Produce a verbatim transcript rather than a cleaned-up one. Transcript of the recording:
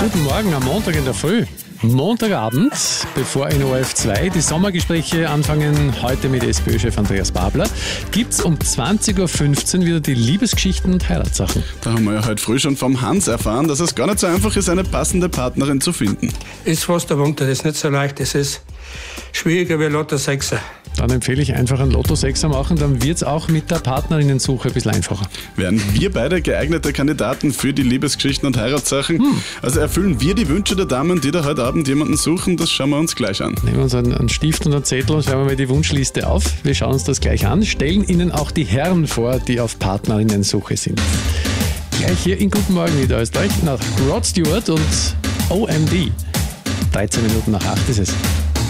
Guten Morgen am Montag in der Früh. Montagabend, bevor in O R F zwei die Sommergespräche anfangen, heute mit SPÖ-Chef Andreas Babler, gibt es um zwanzig Uhr fünfzehn wieder die Liebesgeschichten und Heiratssachen. Da haben wir ja heute früh schon vom Hans erfahren, dass es gar nicht so einfach ist, eine passende Partnerin zu finden. Ist fast ein Wunder, das ist nicht so leicht, das ist schwieriger wie Lotto Sechser. Dann empfehle ich einfach einen Lotto Sechser machen, dann wird es auch mit der Partnerinnensuche ein bisschen einfacher. Wären wir beide geeignete Kandidaten für die Liebesgeschichten und Heiratssachen? Hm. Also erfüllen wir die Wünsche der Damen, die da heute Abend jemanden suchen? Das schauen wir uns gleich an. Nehmen wir uns einen, einen Stift und einen Zettel und schreiben wir mal die Wunschliste auf. Wir schauen uns das gleich an, stellen Ihnen auch die Herren vor, die auf Partnerinnensuche sind. Gleich hier in Guten Morgen Niederösterreich nach Rod Stewart und O M D. dreizehn Minuten nach acht ist es.